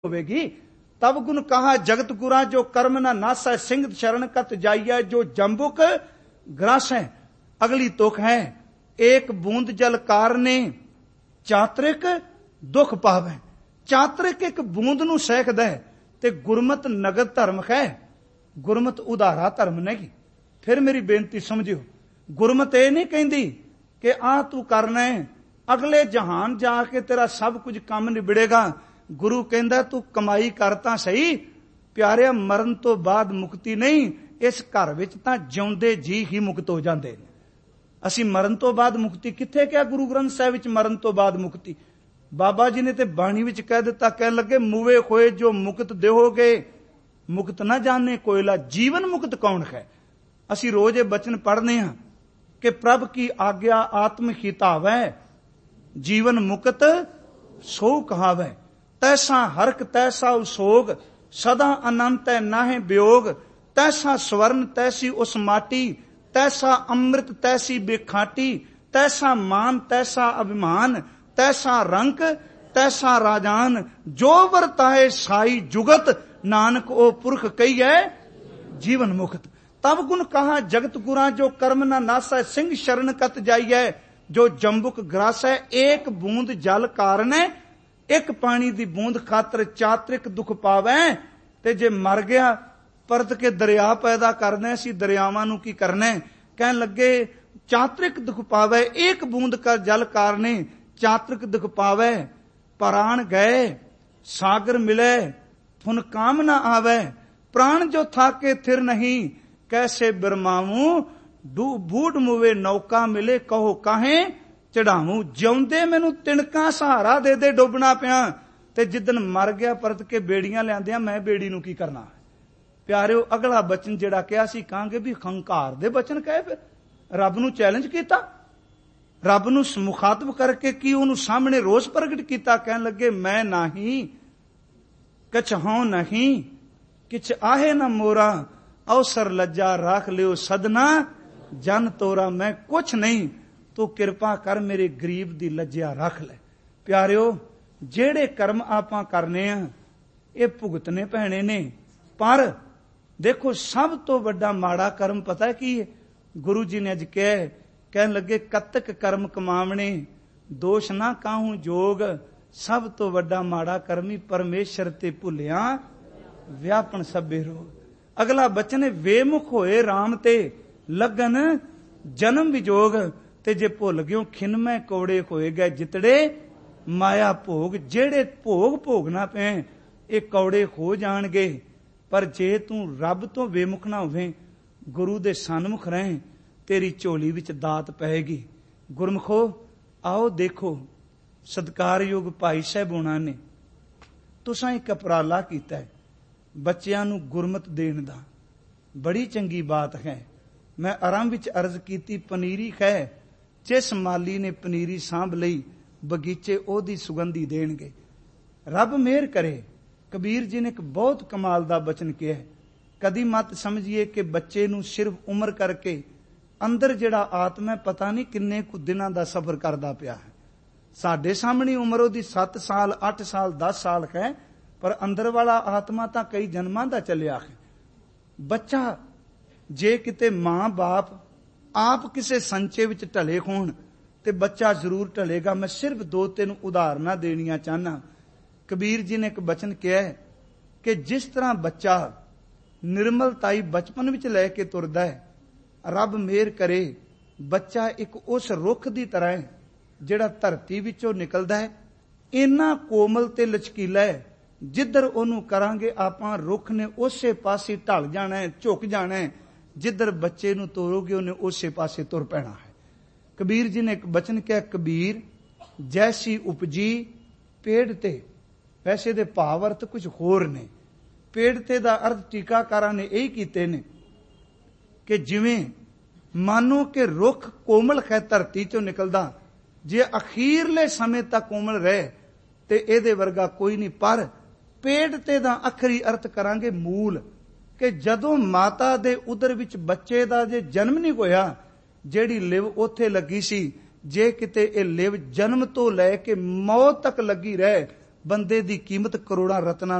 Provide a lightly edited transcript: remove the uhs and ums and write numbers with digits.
होवेगी। तब गुण कहा जगत गुरा जो कर्म न नासै, सिंह शरण कत जाइए जो जम्बुक ग्रासै। अगली तुक है, एक बूंद जल कारने चातरिक दुख पावे। चातरिक एक बूंद नूं सैकदा है ते गुरमत नगद धर्म है, गुरमत उधारा धर्म नहीं। फिर मेरी बेनती समझियो, गुरमत ये नहीं कहती कि आ तू करना है अगले जहान जाके तेरा सब कुछ काम निबड़ेगा। गुरु कहंदा तू कमाई कर तां सही प्यारिया, मरण तो बाद मुक्ति नहीं, इस घर विच तां जिउंदे जी ही मुक्त हो जांदे ने। असीं मरण तो बाद मुक्ति कित्थे किहा गुरु ग्रंथ साहिब विच मरण तो बाद मुक्ति? बाबा जी ने ते बाणी विच कह दिता, कहन लगे मुवे खोए जो मुक्त देहोगे मुक्त ना जाने कोयला। जीवन मुक्त कौन है? असीं रोज ये बचन पढ़ने हां कि प्रभ की आज्ञा आत्म हितावै, जीवन मुक्त सो कहावै। तैसा हरक तैसा उसोग, सदा अनंत है नाहे वियोग। तैसा स्वर्ण तैसी उस माटी, तैसा अमृत तैसी बेखाटी। तैसा मान तैसा अभिमान, तैसा रंक तैसा राजान। जो वर्ताए साई जुगत, नानक ओ पुरख कही है जीवन मुक्त। तब गुण कहा जगत गुरा जो कर्म न नासै, सिंह शरण कत जाइए जो जम्बुक ग्रासै। एक बूंद जल कारणे, एक पानी दी बूंद खातर चातरिक दुख पावै। ते जे मर गया परत के दरिया पैदा करने, सी दरियावां नूं की करने? कहन लगे चातरिक दुख पावै, एक बूंद का जल कारणे चातरिक दुख पावै। प्राण गए सागर मिले, फुन काम न आवे। प्राण जो थाके थिर नहीं, कैसे बिरमावूं बूढ़ मुवे नौका मिले। कहो काहे चढ़ावूं, जिउंदे मैनू तिणका सहारा दे दे डुबना पिया, ते जिदन मर गया परत के बेड़ियां लियांदियां मैं बेड़ी नूं की करना? प्यारिओ अगला बचन जिहड़ा कहा सी कहांगे भी हंकार दे बचन कहे। फिर रब नूं चैलेंज कीता, रब नूं मुखातब करके की उहनूं सामने रोष प्रगट कीता। कहन लगे मैं नहीं कछ हूं नहीं, किछ आहे न मोरा। अवसर लज्जा राख लियो सदना जन तोरा। मैं कुछ नहीं, तू किरपा कर मेरे गरीब दी लज्जा रख ले। प्यारिओ जेड़े कर्म आपां करने आ ये भुगतने पैणे ने, पर देखो सब तो वड्डा माड़ा कर्म पता है की है? गुरु जी ने अज कहन लगे कतक कर्म कमावणे, दोष ना काहूं जोग। सब तो वड्डा माड़ा कर्मी परमेश्वर ते भुलिया व्यापन सभे रोग। अगला बचन वेमुख होए राम ते लगन जन्म विजोग। ते जे भुल गयो खिनमै कौड़े होए गए जितड़े माया भोग। जेड़े भोग भोगना पे ये कौड़े हो जाणगे, पर जे तू रब तो वेमुख ना होवे, गुरु दे सन्मुख रहे, तेरी झोली विच दात पएगी। गुरमुखो आओ देखो सत्कारयोग भाई साहब होना ने तुसां एक उपराला कीता है बच्चियां नूं गुरमत देण दा। बड़ी चंगी बात है। मैं आरंभ विच अर्ज कीती पनीरी है, जिस माली ने पनीरी सांभ लई बगीचे ओदी सुगंधी देणगे। रब मेहर करे। कबीर जी ने एक बहुत कमाल दा बचन किया है, कदी मत समझिए कि बच्चे नूं सिर्फ उम्र करके अंदर जिहड़ा आत्मा पता नहीं किन्ने कुछ दिनां दा सफर करदा पिया है। साडे सामने उम्र ओदी 7 साल 8 साल 10 साल है, पर अंदर वाला आत्मा तां कई जन्मां दा चलिया है। बच्चा जे किते मां बाप आप किसे संचे विच ढले होण ते बच्चा जरूर ढलेगा। मैं सिर्फ 2-3 उदाहरणां देणियां चाहना। कबीर जी ने एक बचन किया है कि जिस तरह बच्चा निर्मलताई बचपन विच लैके तुरदा है, रब मेहर करे बच्चा एक उस रुख दी तरह है जिहड़ा धरती विचों निकलदा है। इन्ना कोमल ते लचकीला है, जिधर ओनू करांगे आपां रुख ने उसे पासे ढल जाना है, झुक जाना है। जिधर बच्चे नू तोरोगे उन्हें उसे पासे तुर पैना है। कबीर जी ने एक बचन किया, कबीर जैसी उपजी पेड़ ते। वैसे दे भाव अर्थ कुछ होर ने। पेड़ ते दा अर्थ टीकाकारां ने यही कीते ने कि जिवें मानो कि रुख कोमल है धरती चों निकलदा, जे अखीरले समय तक कोमल रहे ते इहदे वर्गा कोई नहीं। पर पेड़ ते दा अखरी अर्थ करांगे मूल, कि जदों माता दे उदर विच बच्चे दा जे जन्म नहीं होया, जेड़ी लिव उथे लगी सी, जे किते ए लिव जन्म तो लैके मौत तक लगी रहे ਬੰਦੇ ਦੀ ਕੀਮਤ ਕਰੋੜਾਂ ਰਤਨਾਂ